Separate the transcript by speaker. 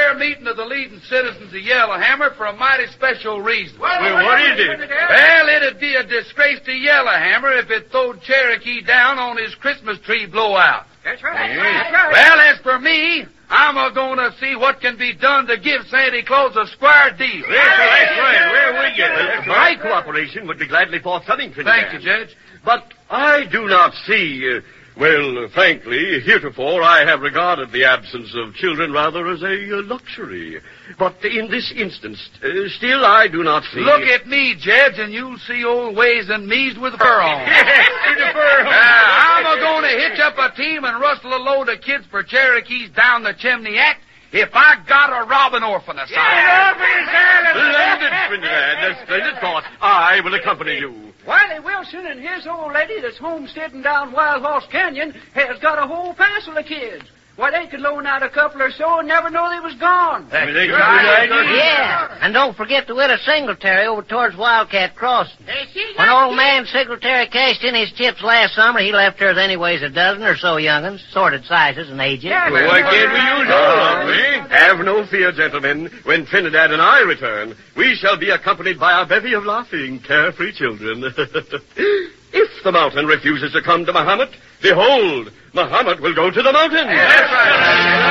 Speaker 1: here meeting of the leading citizens of Yellowhammer for a mighty special reason.
Speaker 2: Well, what is it?
Speaker 1: Well, it'd be a disgrace to Yellowhammer if it throwed Cherokee down on his Christmas tree blowout.
Speaker 2: That's right.
Speaker 3: Yeah.
Speaker 2: That's right.
Speaker 1: Well, as for me, I'm a-going to see what can be done to give Santa Claus a square deal.
Speaker 3: That's right. Where we get it. My cooperation would be gladly forthcoming, Trinidad.
Speaker 1: Thank you, Judge.
Speaker 3: But I do not see... Well, frankly, heretofore I have regarded the absence of children rather as a luxury. But in this instance, still I do not see...
Speaker 1: Look at me, Judge, and you'll see old Ways and Me's with fur on. I'm a-going to hitch up a team and rustle a load of kids for Cherokees down the chimney act if I got a robbing orphan asylum.
Speaker 3: Splendid, Trinidad. A splendid thought. I will accompany you.
Speaker 2: Wiley Wilson and his old lady that's homesteading down Wild Horse Canyon has got a whole passel of kids. Why, they could loan out a couple or so and never know they was gone.
Speaker 3: That's a good idea.
Speaker 4: Yeah, and don't forget the widow Singletary over towards Wildcat Crossing. When old man Singletary cashed in his chips last summer, he left her with anyways a dozen or so young'uns, sorted sizes and ages.
Speaker 2: Yeah,
Speaker 3: Why can't we use all of them? Have no fear, gentlemen. When Trinidad and I return, we shall be accompanied by a bevy of laughing, carefree children. If the mountain refuses to come to Muhammad, behold, Muhammad will go to the mountain.
Speaker 1: That's right.